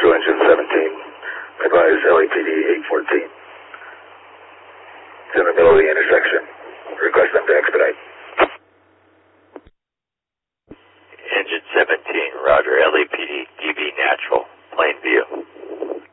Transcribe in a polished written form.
Metro Engine 17. Advise LAPD 814. It's in the middle of the intersection. Request them to expedite. Engine 17, Roger, LAPD, DB Natural, Plainview.